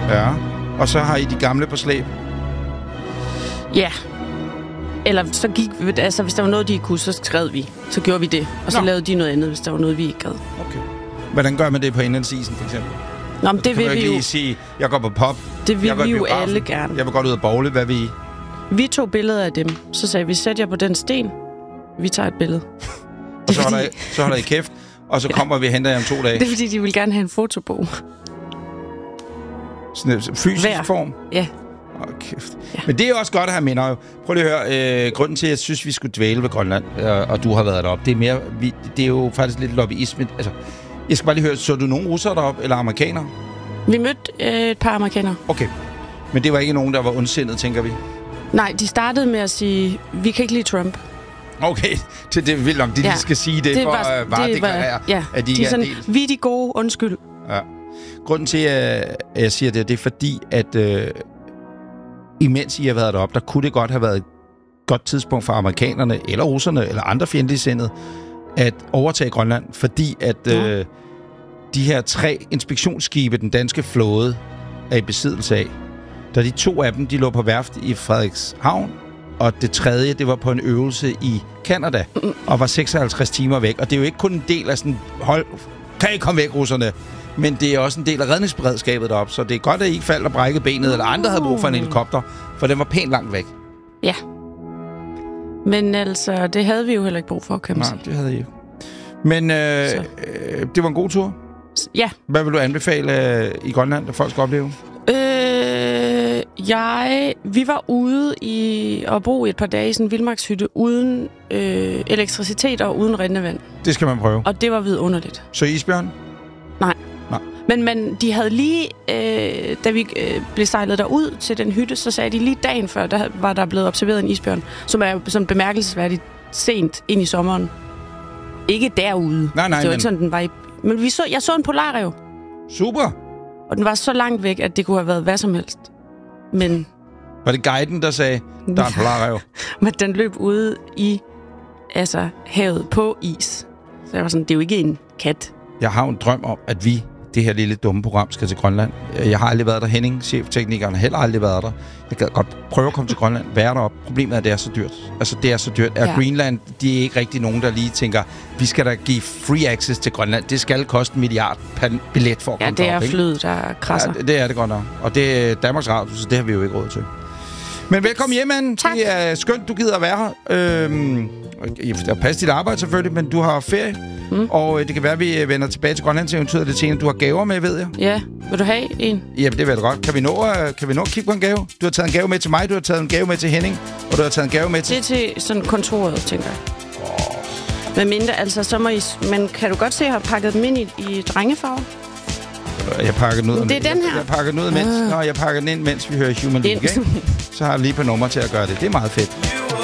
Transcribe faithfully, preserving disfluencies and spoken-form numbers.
Ja. Og så har I de gamle på slæb? Ja. Eller så gik vi, altså hvis der var noget, de ikke kunne, så skrev vi. Så gjorde vi det. Og så Nå. lavede de noget andet, hvis der var noget, vi ikke gad. Okay. Hvordan gør man det på indlandsisen, for eksempel? Nå, men det vil vi jo... sige, jeg går på pop. Det vil vi jo alle gerne. Jeg vil godt ud og bowle. Hvad vil I? Vi tog billeder af dem. Så sagde vi, sæt jer på den sten. Vi tager et billede. Og så holder, I, så holder I kæft, og så ja. kommer vi og henter jer om to dage. Det er fordi, de vil gerne have en fotobog. Sådan en fysisk Hver. form? Ja. Åh, oh, kæft. Ja. Men det er jo også godt at have minder jo. Prøv lige at høre. Øh, grunden til, at jeg synes, vi skulle dvæle ved Grønland, øh, og du har været deroppe, det er mere... Vi, det er jo faktisk lidt lobbyisme. Altså, jeg skal bare lige høre, så du nogen russere deroppe, eller amerikanere? Vi mødte øh, et par amerikanere. Okay. Men det var ikke nogen, der var ondsindet, tænker vi? Nej, de startede med at sige, vi kan ikke lide Trump. Okay, det, det er vildt nok, de ja. skal sige det, det for at uh, varedeklarere, ja. at de, de ikke er sådan, er delt. Vi er de gode, undskyld. Ja. Grunden til, at jeg siger det, det er fordi, at øh, imens I har været deroppe, der kunne det godt have været et godt tidspunkt for amerikanerne, eller russerne, eller andre fjendtligsindede, at overtage Grønland, fordi at øh, de her tre inspektionsskibe, den danske flåde, er i besiddelse af. Da de to af dem, de lå på værft i Frederikshavn, og det tredje, det var på en øvelse i Canada, og var seksoghalvtreds timer væk. Og det er jo ikke kun en del af sådan, hold, kan I komme væk, russerne? Men det er også en del af redningsberedskabet deroppe, så det er godt, at I ikke faldt og brækkede benet, eller andre havde brug for en helikopter, for den var pænt langt væk. Ja. Men altså, det havde vi jo heller ikke brug for, kan man sige. Nej, det havde I ikke. Men øh, øh, det var en god tur? Ja. Hvad vil du anbefale øh, i Grønland, at folk skal opleve? Øh, jeg... Vi var ude i at bo i et par dage i sådan en vildmarkshytte uden øh, elektricitet og uden rindende vand. Det skal man prøve. Og det var vidunderligt. Så isbjørn? Nej. Nej. Men, men de havde lige, øh, da vi øh, blev sejlet derud til den hytte, så sagde de lige dagen før, der var der blevet observeret en isbjørn, som er sådan bemærkelsesværdigt sent ind i sommeren. Ikke derude. Nej, nej, det var men... ikke sådan, den var i... Men vi så, jeg så en polarræv. Super. Og den var så langt væk, at det kunne have været hvad som helst. Men... Var det guiden, der sagde, der er en polarræv? Men den løb ude i altså, havet på is. Så jeg var sådan, det er jo ikke en kat. Jeg har en drøm om, at vi, det her lille dumme program, skal til Grønland. Jeg har aldrig været der. Henning, chefteknikeren, har heller aldrig været der. Jeg kan godt prøve at komme til Grønland, være deroppe. Problemet er, at det er så dyrt. Altså, det er så dyrt. Ja. Greenland, de er ikke rigtig nogen, der lige tænker, vi skal da give free access til Grønland. Det skal koste en milliard per billet for at ja, komme derop. Ja, det er flyet, der krasser. Ja, det er det godt nok. Og det er Danmarks Radio, så det har vi jo ikke råd til. Men velkommen hjem, Anne. Tak. Det er skønt, du gider at være her. Øhm, der passer dit arbejde selvfølgelig, men du har ferie. Mm. Og det kan være, at vi vender tilbage til Grønland til eventuelt lidt senere. Du har gaver med, ved jeg. Ja, vil du have en? Jamen, det vil jeg godt. Kan vi, nå, kan vi nå at kigge på en gave? Du har taget en gave med til mig, du har taget en gave med til Henning, og du har taget en gave med til... Det er til sådan kontoret, tænker jeg. Oh. Men mindre, altså, så må I... Men kan du godt se, at jeg har pakket dem ind i, i drengefarver? Jeg pakker den ud. Det er den her? Jeg, jeg pakker den ud, mens... Ah. Nå, jeg pakker den ind, mens vi hører Human League, ikke? Så har jeg lige på nummer til at gøre det. Det er meget fedt.